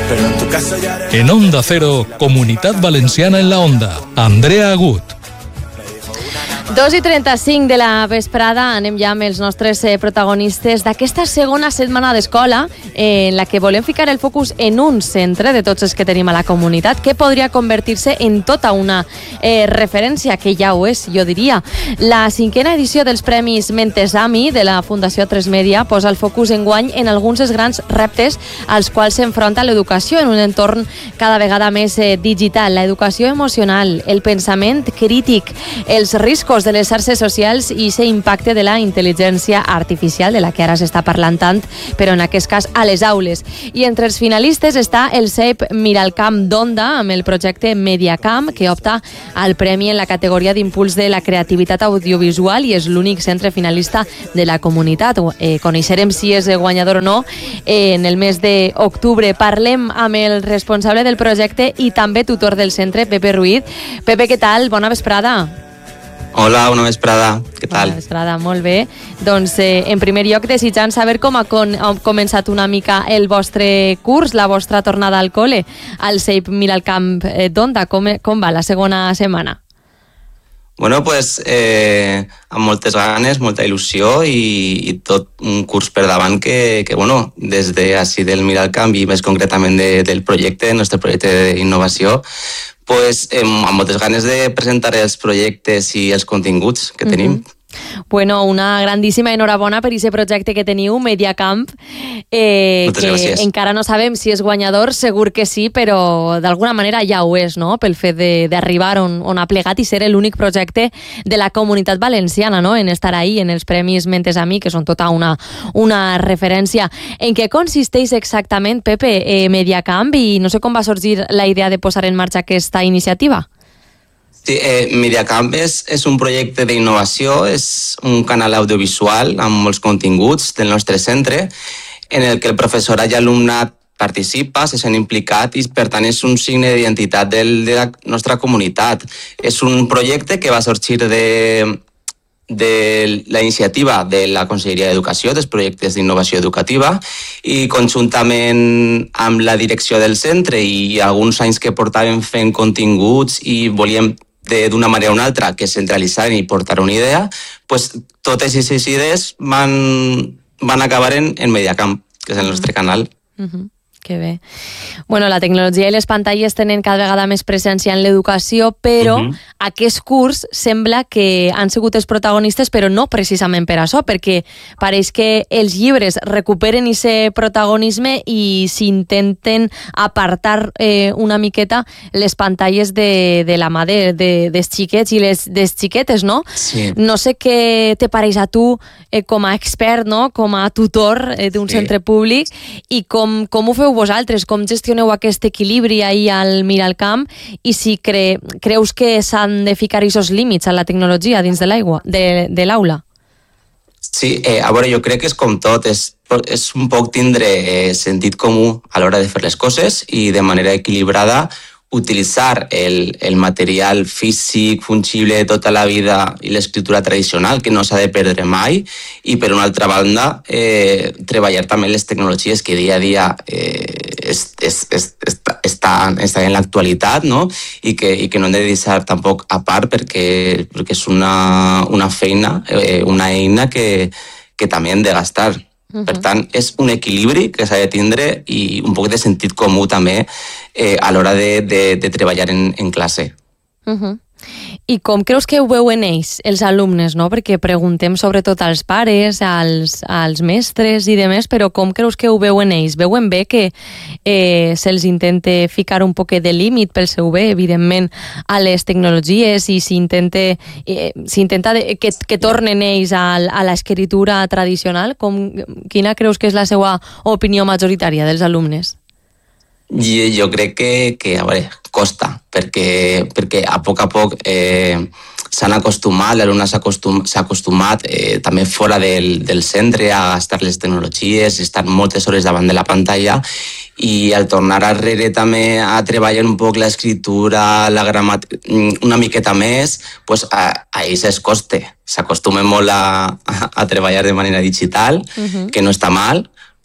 En Onda Cero, Comunitat Valenciana en la Onda. Andrea Agut. 2:35 de la vesprada, anem ja amb els nostres protagonistes d'aquesta segona setmana d'escola en la que volem ficar el focus en un centre de tots els que tenim a la comunitat que podria convertir-se en tota una referència, que ja ho és, jo diria. La 5a edició dels Premis Mentesami de la Fundació 3 Media posa el focus enguany en alguns dels grans reptes als quals s'enfronta l'educació en un entorn cada vegada més digital. L'educació emocional, el pensament crític, els riscos de les xarxes socials i aquest impacte de la intel·ligència artificial, de la que ara s'està parlant tant, però en aquest cas a les aules. I entre els finalistes està el CEIP Miralcamp d'Onda, amb el projecte Mediacamp, que opta al premi en la categoria d'impuls de la creativitat audiovisual i és l'únic centre finalista de la comunitat. Coneixerem si és guanyador o no en el mes d'octubre. Parlem amb el responsable del projecte i també tutor del centre, Pepe Ruiz. Pepe, què tal? Bona vesprada. Hola, bona vesprada. Què tal? Bona vesprada, molt bé. Doncs, en primer lloc, desitjant saber com ha començat una mica el vostre curs, la vostra tornada al col·le, al CEIP Miralcamp d'Onda. Com va la segona setmana? Bueno, pues, amb moltes ganes, molta il·lusió i tot un curs per davant que bueno, des d'ací del Miralcamp i més concretament del projecte, el nostre projecte d'innovació, pues, amb moltes ganes de presentar els projectes i els continguts que tenim. Bueno, una grandíssima enhorabona per aquest projecte que teniu, Mediacamp, Moltes que gràcies. encara no sabem si és guanyador, segur que sí, però d'alguna manera ja ho és, no?, pel fet d'arribar on ha plegat i ser l'únic projecte de la comunitat valenciana, no?, en estar ahí, en els Premis Mentesami, que són tota una referència. En què consisteix exactament, Pepe, Mediacamp, i no sé com va sorgir la idea de posar en marxa aquesta iniciativa? Sí, Mediacamp és un projecte d'innovació, és un canal audiovisual amb molts continguts del nostre centre, en el que el professorat i alumnat participa, se sent implicat i per tant és un signe d'identitat de la nostra comunitat. És un projecte que va sorgir de la iniciativa de la Conselleria d'Educació, dels projectes d'innovació educativa, i conjuntament amb la direcció del centre i alguns anys que portàvem fent continguts i volíem d'una manera o una altra que centralitzar i portar una idea, pues totes aquestes idees van acabar en Mediacamp, que és el nostre canal. Que bé. Bueno, la tecnologia i les pantalles tenen cada vegada més presència en l'educació, però aquest curs sembla que han sigut els protagonistes, però no precisament per això, perquè pareix que els llibres recuperen aquest protagonisme i s'intenten apartar una miqueta les pantalles de la mà dels xiquets i des xiquetes, no? Sí. No sé què te pareix a tu com a expert, no?, com a tutor d'un centre públic, i com ho feu vosaltres, com gestioneu aquest equilibri ahir al Miralcamp, i si creus que s'han de ficar aquests límits a la tecnologia dins de l'aula? Sí, a veure, jo crec que és com tot, és un poc tindre sentit comú a l'hora de fer les coses i de manera equilibrada utilitzar el material físic, fungible de tota la vida i l'escriptura tradicional, que no s'ha de perdre mai, i per una altra banda treballar també les tecnologies que dia a dia estan en l'actualitat, no? I que no hem de deixar tampoc a part perquè és una feina, una eina que també hem de gastar. Per tant, és un equilibri que s'ha de tindre i un poc de sentit comú també a l'hora de treballar en classe. I com creus que ho veuen ells, els alumnes, no? Perquè preguntem sobretot als pares, als mestres i demés, però com creus que ho veuen ells? Veuen bé que se'ls intenta ficar un poc de límit pel seu bé, evidentment, a les tecnologies, i s'intenta que tornen ells a l'escriptura tradicional? Quina creus que és la seva opinió majoritària dels alumnes? Jo crec que a veure, costa, perquè a poc s'han acostumat, l'alumne s'ha acostumat també fora del centre a gastar les tecnologies, estar moltes hores davant de la pantalla, i al tornar arrere també a treballar un poc l'escriptura, la gramàtica, una miqueta més, pues a ells es costa. S'acostumen molt a treballar de manera digital, que no està mal,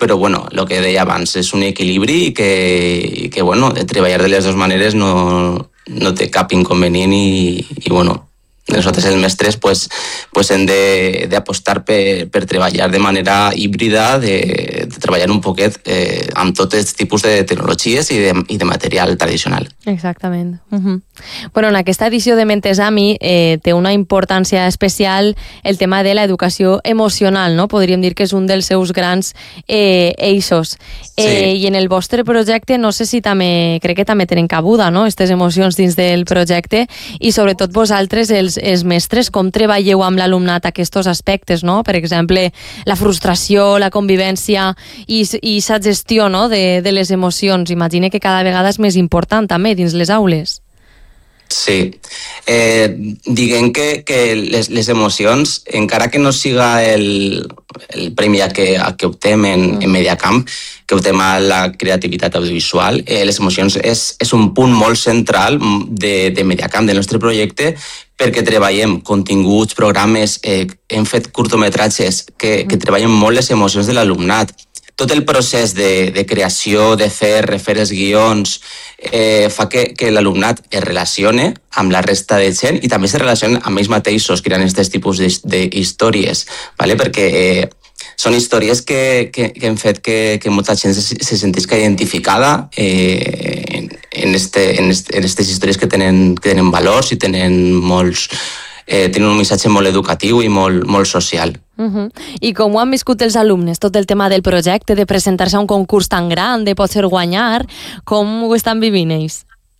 però bueno, el que deia abans, és un equilibri i que bueno, treballar de les dues maneres no té cap inconvenient i bueno, nosaltres els mestres pues hem d'apostar per treballar de manera híbrida, de treballar un poquet amb tots els tipus de tecnologies i de material tradicional. Exactament. Bueno, en aquesta edició de Mentesami té una importància especial el tema de l'educació emocional, no? Podríem dir que és un dels seus grans eixos. Sí. I en el vostre projecte, no sé si també, crec que també tenen cabuda, no?, aquestes emocions dins del projecte, i sobretot vosaltres, els mestres, com treballeu amb l'alumnat aquests aspectes, no? Per exemple, la frustració, la convivència i la gestió, no?, de les emocions. Imagine que cada vegada és més important també dins les aules. Sí. Diguem que les emocions, encara que no siga el premi que optem en Mediacamp, que optem a la creativitat audiovisual, les emocions és un punt molt central de Mediacamp, del nostre projecte, perquè treballem continguts, programes, hem fet curtometratges que treballen molt les emocions de l'alumnat. Tot el procés de creació, de refer els guions, fa que l'alumnat es relacione amb la resta de gent i també se relaciona amb ells mateixos creant aquest tipus d'històries, ¿vale? Perquè són històries que han fet que molta gent se sentisca identificada en aquestes històries que tenen valors i tenen un missatge molt educatiu i molt social. I com ho han viscut els alumnes, tot el tema del projecte, de presentar-se a un concurs tan gran, de potser guanyar, com ho estan vivint ells?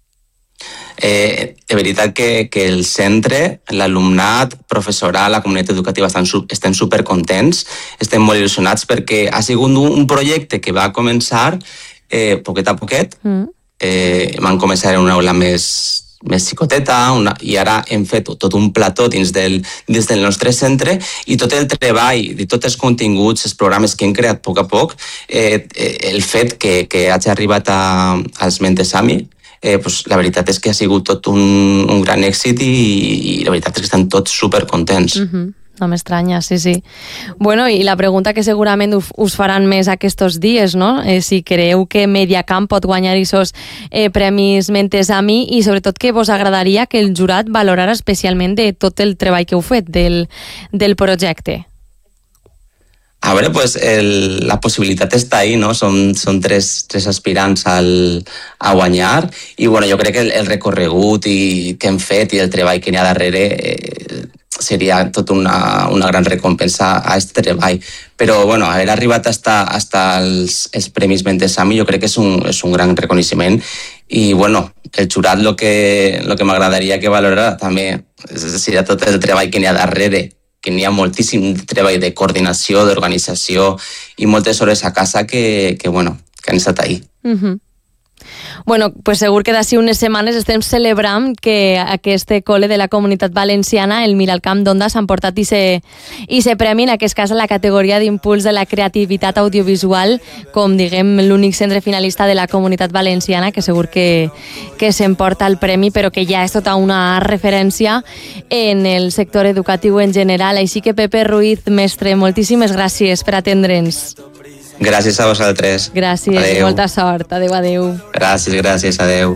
De veritat que el centre, l'alumnat, professorat, la comunitat educativa estan supercontents, estem molt il·lusionats perquè ha sigut un projecte que va començar poquet a poquet. Vam començar en una aula més xicoteta i ara hem fet tot un plató dins del nostre centre i tot el treball de tots els continguts, els programes que hem creat a poc a poc, el fet que hagi arribat als Mentesami, la veritat és que ha sigut tot un gran èxit i la veritat és que estan tots supercontents. No m'estranya, sí. Bueno, i la pregunta que segurament us faran més aquests dies, no? Si creeu que Mediacamp pot guanyar aquests premis Mentesami i sobretot que vos agradaria que el jurat valorara especialment de tot el treball que heu fet del projecte. A veure, pues la possibilitat està ahí, no? Són tres aspirants a guanyar i bueno, jo crec que el recorregut que hem fet i el treball que n'hi ha darrere seria tot una gran recompensa a aquest treball. Però bueno, haver arribat hasta els Premis Mentesami jo crec que és un gran reconeixement i bueno, el jurat el que m'agradaria que valorara també seria tot el treball que n'hi ha darrere, que n'hi ha moltíssim treball de coordinació, d'organització i moltes hores a casa que han estat ahí. Bueno, pues segur que d'ací unes setmanes estem celebrant que aquest col·le de la Comunitat Valenciana, el Miralcamp d'Onda, s'han portat i se premi, en aquest cas, a la categoria d'impuls de la creativitat audiovisual, com diguem l'únic centre finalista de la Comunitat Valenciana, que segur que s'emporta el premi, però que ja és tota una referència en el sector educatiu en general. Així que, Pepe Ruiz, mestre, moltíssimes gràcies per atendre'ns. Gràcies a vosaltres. Gràcies, adeu. Molta sort. Adeu. Gràcies, adeu.